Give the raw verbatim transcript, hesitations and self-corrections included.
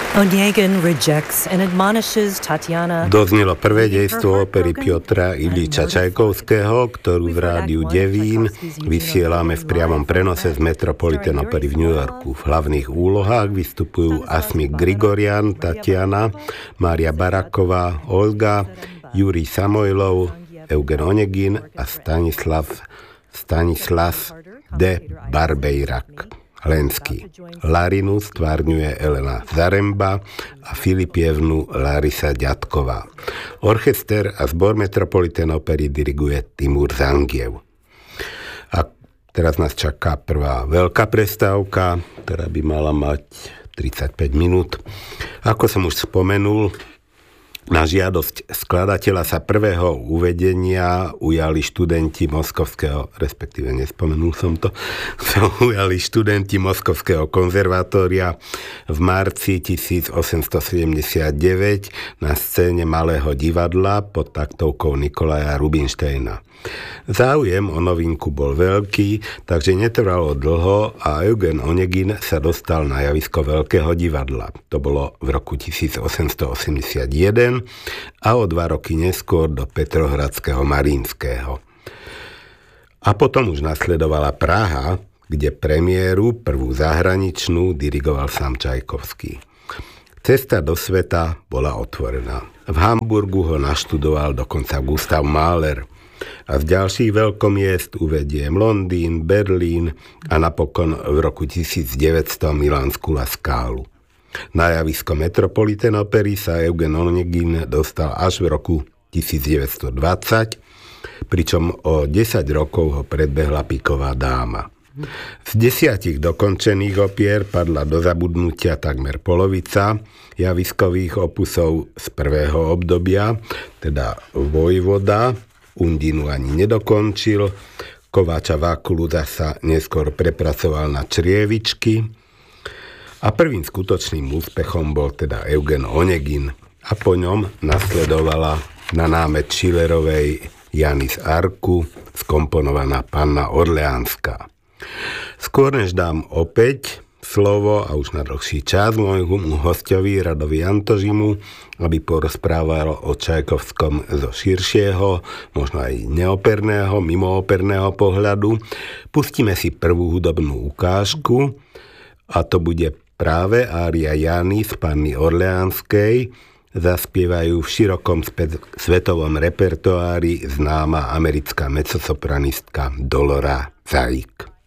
Onegin rejects and admonishes Tatiana. Doznelo prvé dejstvo opery Piotra Iljiča Čajkovského, ktorú v rádiu Devín vysielame v priamom prenose z Metropolitan Opery v New Yorku. V hlavných úlohách vystupujú Asmik Grigorian, Tatiana, Mária Baraková, Olga, Jurij Samojlov, Eugen Onegin a Stanislav Stanislas de Barbejrak. Lenský. Larinu stvárňuje Elena Zaremba a Filipievnu Larisa Ďatková. Orchester a zbor Metropolitan Opery diriguje Timur Zangiev. A teraz nás čaká prvá veľká prestávka, ktorá by mala mať tridsaťpäť minút. Ako som už spomenul, na žiadosť skladateľa sa prvého uvedenia ujali študenti Moskovského, respektíve nespomenul som to, sa ujali študenti Moskovského konzervatória v marci tisícosemstosedemdesiatdeväť na scéne Malého divadla pod taktovkou Nikolaja Rubinšteina. Záujem o novinku bol veľký, takže netrvalo dlho a Eugen Onegin sa dostal na javisko Veľkého divadla. To bolo v roku tisícosemstoosemdesiatjeden a o dva roky neskôr do Petrohradského Marinského. A potom už nasledovala Praha, kde premiéru, prvú zahraničnú, dirigoval sám Čajkovský. Cesta do sveta bola otvorená. V Hamburgu ho naštudoval dokonca Gustav Mahler. A z ďalších veľkomiest uvediem Londýn, Berlín a napokon v roku tisícdeväťsto Milánsku La Scálu. Na javisko Metropolitan Opery sa Eugen Onegin dostal až v roku tisícdeväťstodvadsať, pričom o desať rokov ho predbehla Piková dáma. Z desiatich dokončených opier padla do zabudnutia takmer polovica javiskových opusov z prvého obdobia, teda Vojvoda, Undinu ani nedokončil, Kováča Vákulu sa neskôr prepracoval na Črievičky a prvým skutočným úspechom bol teda Eugen Onegin a po ňom nasledovala na námet Schillerovej Jany z Arku skomponovaná Panna Orleánska. Skôr než dám opäť slovo a už na dlhší čas môjmu hostovi Radovi Antožimu, aby porozprával o Čajkovskom zo širšieho, možno aj neoperného, mimooperného pohľadu. Pustíme si prvú hudobnú ukážku a to bude práve ária Jany z Panny Orleánskej. Zaspievajú v širokom spe- svetovom repertoári známa americká mezzosopranistka Dolora Zaik.